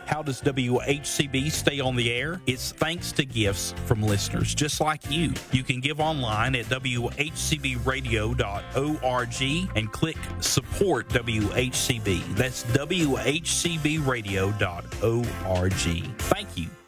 How does WHCB stay on the air? It's thanks to gifts from listeners just like you. You can give online at WHCBradio.org and click support WHCB. That's WHCBradio.org. Thank you.